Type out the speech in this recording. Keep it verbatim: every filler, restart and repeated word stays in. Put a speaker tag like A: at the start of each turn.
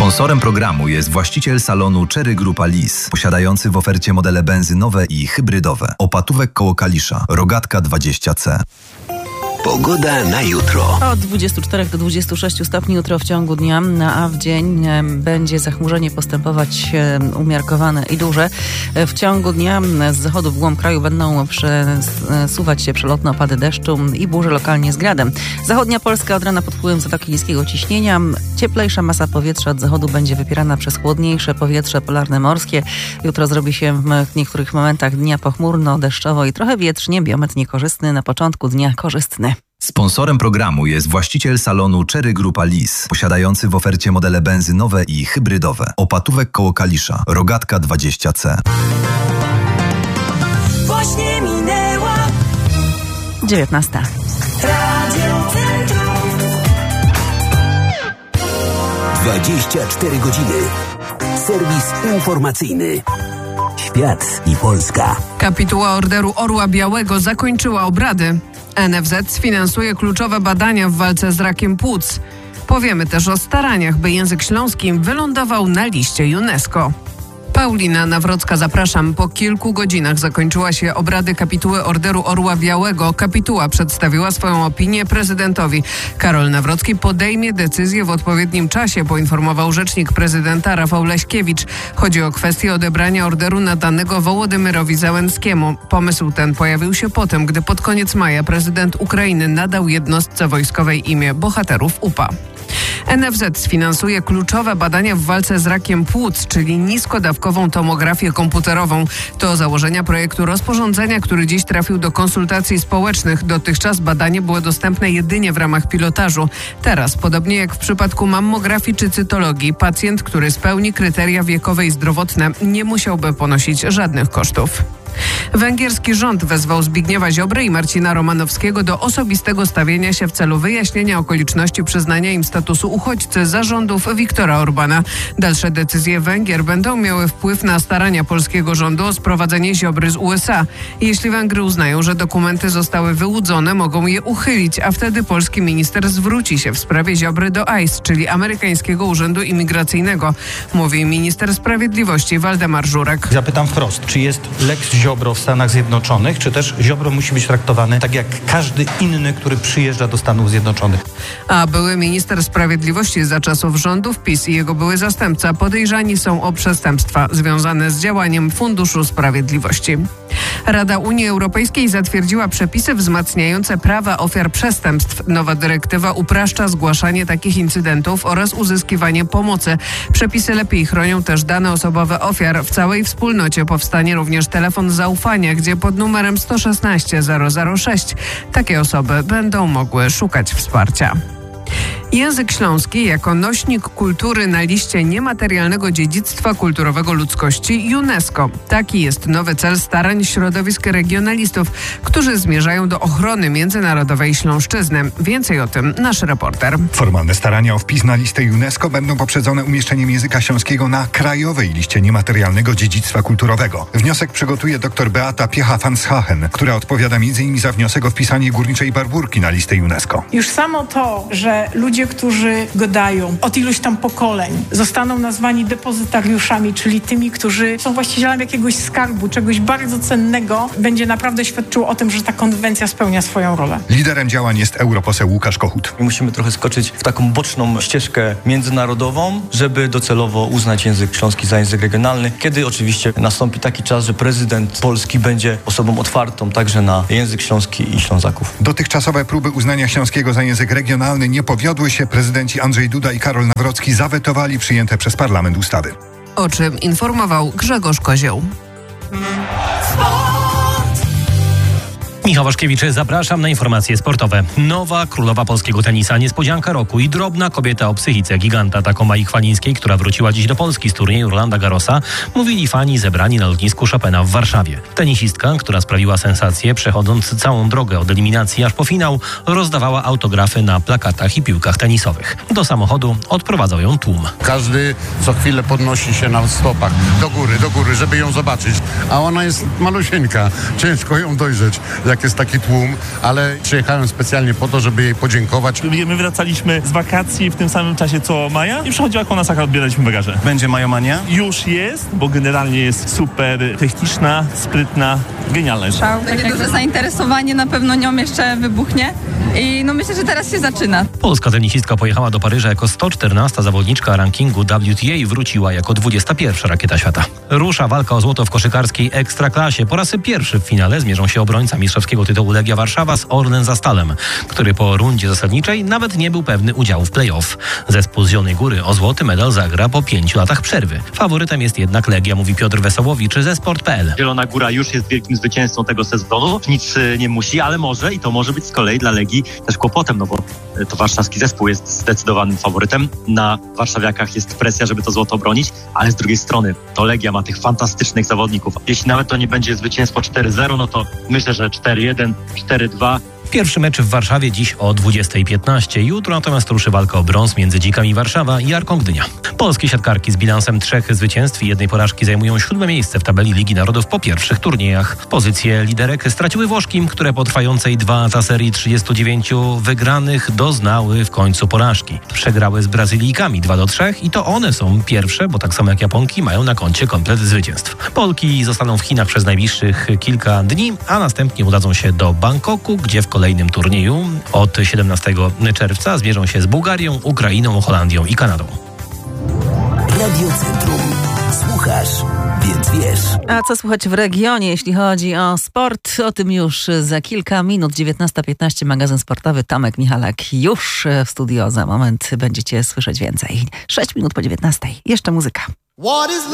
A: Sponsorem programu jest właściciel salonu Cherry Grupa Lis, posiadający w ofercie modele benzynowe i hybrydowe. Opatówek koło Kalisza, Rogatka dwadzieścia C.
B: Pogoda na jutro.
C: Od dwudziestu czterech do dwudziestu sześciu stopni jutro w ciągu dnia, a w dzień będzie zachmurzenie postępować umiarkowane i duże. W ciągu dnia z zachodu w głąb kraju będą przesuwać się przelotne opady deszczu i burze lokalnie z gradem. Zachodnia Polska od rana pod wpływem zatoki niskiego ciśnienia. Cieplejsza masa powietrza od zachodu będzie wypierana przez chłodniejsze powietrze polarne morskie. Jutro zrobi się w niektórych momentach dnia pochmurno, deszczowo i trochę wietrznie. Biometr niekorzystny, na początku dnia korzystny.
A: Sponsorem programu jest właściciel salonu Cherry Grupa Lis, posiadający w ofercie modele benzynowe i hybrydowe. Opatówek koło Kalisza, Rogatka dwadzieścia C.
D: Właśnie minęła
C: dziewiętnasta.
D: Radio Centrum.
B: dwadzieścia cztery godziny. Serwis informacyjny. Świat i Polska.
E: Kapituła Orderu Orła Białego zakończyła obrady. N F Z sfinansuje kluczowe badania w walce z rakiem płuc. Powiemy też o staraniach, by język śląski wylądował na liście UNESCO. Paulina Nawrocka, zapraszam. Po kilku godzinach zakończyła się obrady kapituły Orderu Orła Białego. Kapituła przedstawiła swoją opinię prezydentowi. Karol Nawrocki podejmie decyzję w odpowiednim czasie, poinformował rzecznik prezydenta Rafał Leśkiewicz. Chodzi o kwestię odebrania orderu nadanego Wołodymyrowi Zełenskiemu. Pomysł ten pojawił się potem, gdy pod koniec maja prezydent Ukrainy nadał jednostce wojskowej imię bohaterów U P A. N F Z sfinansuje kluczowe badania w walce z rakiem płuc, czyli niskodawkową tomografię komputerową. To założenia projektu rozporządzenia, który dziś trafił do konsultacji społecznych. Dotychczas badanie było dostępne jedynie w ramach pilotażu. Teraz, podobnie jak w przypadku mammografii czy cytologii, pacjent, który spełni kryteria wiekowe i zdrowotne, nie musiałby ponosić żadnych kosztów. Węgierski rząd wezwał Zbigniewa Ziobrę i Marcina Romanowskiego do osobistego stawienia się w celu wyjaśnienia okoliczności przyznania im statusu uchodźcy za rządów Viktora Orbana. Dalsze decyzje Węgier będą miały wpływ na starania polskiego rządu o sprowadzenie Ziobry z U S A. Jeśli Węgry uznają, że dokumenty zostały wyłudzone, mogą je uchylić, a wtedy polski minister zwróci się w sprawie Ziobry do I C E, czyli amerykańskiego urzędu imigracyjnego, mówi minister sprawiedliwości Waldemar Żurek.
F: Zapytam wprost, czy jest Lex Ziobro w Stanach Zjednoczonych, czy też Ziobro musi być traktowany tak jak każdy inny, który przyjeżdża do Stanów Zjednoczonych?
E: A były minister sprawiedliwości za czasów rządów PiS i jego były zastępca podejrzani są o przestępstwa związane z działaniem Funduszu Sprawiedliwości. Rada Unii Europejskiej zatwierdziła przepisy wzmacniające prawa ofiar przestępstw. Nowa dyrektywa upraszcza zgłaszanie takich incydentów oraz uzyskiwanie pomocy. Przepisy lepiej chronią też dane osobowe ofiar. W całej wspólnocie powstanie również telefon zaufania, gdzie pod numerem sto szesnaście zero zero sześć takie osoby będą mogły szukać wsparcia. Język śląski jako nośnik kultury na liście niematerialnego dziedzictwa kulturowego ludzkości UNESCO. Taki jest nowy cel starań środowisk regionalistów, którzy zmierzają do ochrony międzynarodowej Śląszczyzny. Więcej o tym nasz reporter.
G: Formalne starania o wpis na listę UNESCO będą poprzedzone umieszczeniem języka śląskiego na krajowej liście niematerialnego dziedzictwa kulturowego. Wniosek przygotuje dr Beata Piecha-Fanshagen, która odpowiada między innymi za wniosek o wpisanie Górniczej Barburki na listę UNESCO.
H: Już samo to, że ludzie, którzy go dają od iluś tam pokoleń, zostaną nazwani depozytariuszami, czyli tymi, którzy są właścicielami jakiegoś skarbu, czegoś bardzo cennego, będzie naprawdę świadczyło o tym, że ta konwencja spełnia swoją rolę.
G: Liderem działań jest europoseł Łukasz Kochut.
I: Musimy trochę skoczyć w taką boczną ścieżkę międzynarodową, żeby docelowo uznać język śląski za język regionalny, kiedy oczywiście nastąpi taki czas, że prezydent Polski będzie osobą otwartą także na język śląski i Ślązaków.
G: Dotychczasowe próby uznania śląskiego za język regionalny nie powiodły się. Prezydenci Andrzej Duda i Karol Nawrocki zawetowali przyjęte przez parlament ustawy.
E: O czym informował Grzegorz Kozioł.
J: Michał Waszkiewicz, zapraszam na informacje sportowe. Nowa królowa polskiego tenisa, niespodzianka roku i drobna kobieta o psychice giganta. Taką Mai Chwalińskiej, która wróciła dziś do Polski z turnieju Rolanda Garrosa, mówili fani zebrani na lotnisku Chopina w Warszawie. Tenisistka, która sprawiła sensację, przechodząc całą drogę od eliminacji aż po finał, rozdawała autografy na plakatach i piłkach tenisowych. Do samochodu odprowadzał ją tłum.
K: Każdy co chwilę podnosi się na stopach do góry, do góry, żeby ją zobaczyć. A ona jest malusieńka, ciężko ją dojrzeć. Jak jak jest taki tłum, ale przyjechałem specjalnie po to, żeby jej podziękować.
L: My wracaliśmy z wakacji w tym samym czasie co Maja i przychodziła koło nas, jak odbieraliśmy bagaże.
M: Będzie Majomania?
L: Już jest, bo generalnie jest super techniczna, sprytna, genialna jest.
N: Takie duże zainteresowanie na pewno nią jeszcze wybuchnie i no myślę, że teraz się zaczyna.
J: Polska tenisistka pojechała do Paryża jako sto czternasta zawodniczka rankingu W T A i wróciła jako dwudziesta pierwsza rakieta świata. Rusza walka o złoto w koszykarskiej ekstraklasie. Po raz pierwszy w finale zmierzą się obrońca mistrzowskiego tytułu Legia Warszawa z Orlen Zastalem, który po rundzie zasadniczej nawet nie był pewny udziału w play-off. Zespół z Zielonej Góry o złoty medal zagra po pięciu latach przerwy. Faworytem jest jednak Legia, mówi Piotr Wesołowicz ze sport kropka p l.
O: Zielona Góra już jest wielkim zwycięzcą tego sezonu. Nic nie musi, ale może i to może być z kolei dla Legii też kłopotem, no bo to warszawski zespół jest zdecydowanym faworytem. Na warszawiakach jest presja, żeby to złoto bronić, ale z drugiej strony to Legia ma tych fantastycznych zawodników. Jeśli nawet to nie będzie zwycięstwo cztery zero, no to myślę, że cztery jeden, cztery dwa.
J: Pierwszy mecz w Warszawie dziś o dwudziesta piętnaście. Jutro natomiast ruszy walka o brąz między Dzikami Warszawa i Arką Gdynia. Polskie siatkarki z bilansem trzech zwycięstw i jednej porażki zajmują siódme miejsce w tabeli Ligi Narodów po pierwszych turniejach. Pozycje liderek straciły Włoszki, które po trwającej dwa lata serii trzydziestu dziewięciu wygranych doznały w końcu porażki. Przegrały z Brazylijkami dwa do trzech i to one są pierwsze, bo tak samo jak Japonki mają na koncie komplet zwycięstw. Polki zostaną w Chinach przez najbliższych kilka dni, a następnie udadzą się do Bangkoku, gdzie w kolejnym turnieju od siedemnastego czerwca zmierzą się z Bułgarią, Ukrainą, Holandią i Kanadą.
B: Radio Centrum. Słuchasz, więc wiesz.
C: A co słychać w regionie, jeśli chodzi o sport? O tym już za kilka minut. dziewiętnasta piętnaście, magazyn sportowy. Tomek Michalak już w studio. Za moment będziecie słyszeć więcej. sześć minut po dziewiętnastej. Jeszcze muzyka.
P: What is